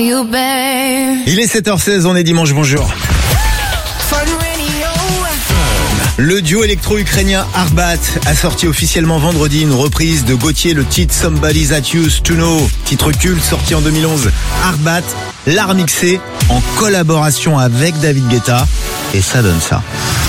Il est 7h16, on est dimanche, bonjour. Le duo électro-ukrainien Arbat a sorti officiellement vendredi une reprise de Gotye, le titre Somebody That Used to Know, titre culte sorti en 2011. Arbat l'a remixé en collaboration avec David Guetta et ça donne ça.